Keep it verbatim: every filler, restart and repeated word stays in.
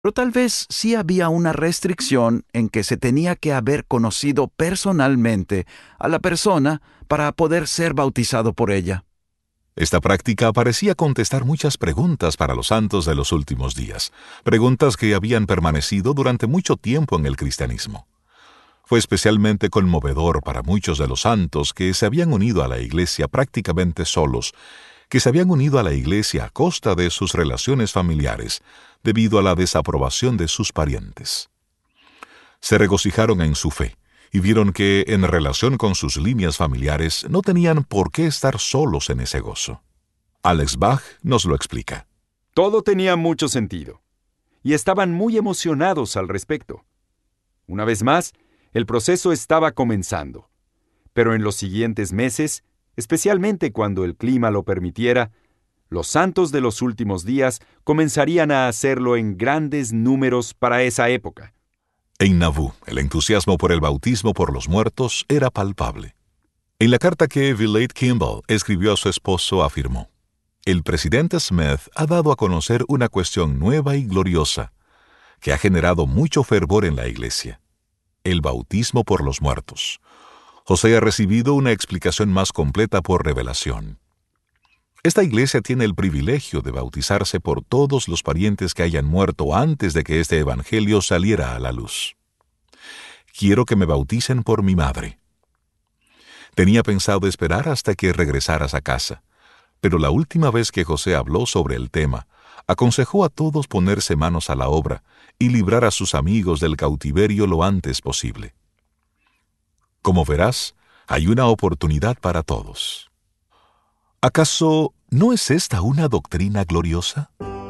Pero tal vez sí había una restricción en que se tenía que haber conocido personalmente a la persona para poder ser bautizado por ella. Esta práctica parecía contestar muchas preguntas para los santos de los últimos días, preguntas que habían permanecido durante mucho tiempo en el cristianismo. Fue especialmente conmovedor para muchos de los santos que se habían unido a la Iglesia prácticamente solos, que se habían unido a la Iglesia a costa de sus relaciones familiares, debido a la desaprobación de sus parientes. Se regocijaron en su fe y vieron que, en relación con sus líneas familiares, no tenían por qué estar solos en ese gozo. Alex Bach nos lo explica. Todo tenía mucho sentido, y estaban muy emocionados al respecto. Una vez más, el proceso estaba comenzando, pero en los siguientes meses, especialmente cuando el clima lo permitiera, los santos de los últimos días comenzarían a hacerlo en grandes números para esa época. En Nauvoo, el entusiasmo por el bautismo por los muertos era palpable. En la carta que Villette Kimball escribió a su esposo afirmó: «El presidente Smith ha dado a conocer una cuestión nueva y gloriosa que ha generado mucho fervor en la Iglesia: el bautismo por los muertos. José ha recibido una explicación más completa por revelación. Esta Iglesia tiene el privilegio de bautizarse por todos los parientes que hayan muerto antes de que este Evangelio saliera a la luz. Quiero que me bauticen por mi madre. Tenía pensado esperar hasta que regresaras a casa, pero la última vez que José habló sobre el tema, aconsejó a todos ponerse manos a la obra y librar a sus amigos del cautiverio lo antes posible. Como verás, hay una oportunidad para todos». ¿Acaso no es esta una doctrina gloriosa?